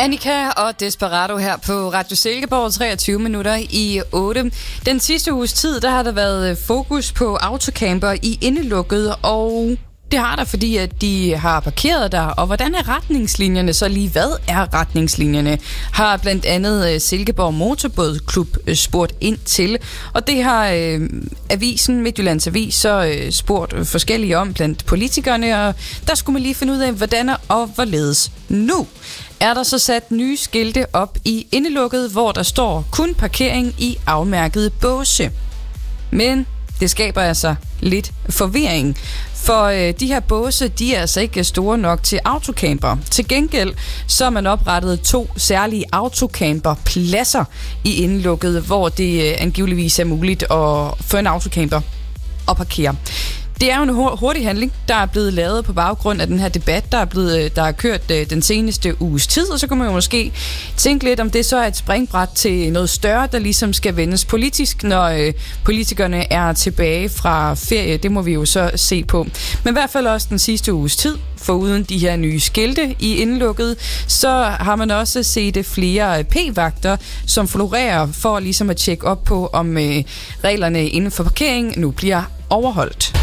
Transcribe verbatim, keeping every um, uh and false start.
Annika og Desperado her på Radio Silkeborg, treogtyve minutter i otte. Den sidste uges tid, der har der været fokus på autocamper i indelukket, og det har der, fordi at de har parkeret der. Og hvordan er retningslinjerne så lige? Hvad er retningslinjerne? Har blandt andet Silkeborg Motorbådklub spurgt ind til. Og det har øh, avisen, Midtjyllands Avis, så øh, spurgt forskellige om blandt politikerne. Og der skulle man lige finde ud af, hvordan og hvorledes nu. Er der så sat nye skilte op i indelukket, hvor der står kun parkering i afmærkede båse. Men det skaber altså lidt forvirring. For øh, de her båse, de er altså ikke store nok til autocamper. Til gengæld så er man oprettet to særlige autocamperpladser i indelukket, hvor det øh, angiveligvis er muligt at få en autocamper og parkere. Det er jo en hurtig handling, der er blevet lavet på baggrund af den her debat, der er, blevet, der er kørt den seneste uges tid, og så kan man jo måske tænke lidt, om det så er et springbræt til noget større, der ligesom skal vendes politisk, når øh, politikerne er tilbage fra ferie. Det må vi jo så se på. Men i hvert fald også den sidste uges tid, foruden de her nye skilte i indelukket, så har man også set flere p-vagter, som florerer for ligesom at tjekke op på, om øh, reglerne inden for parkering nu bliver overholdt.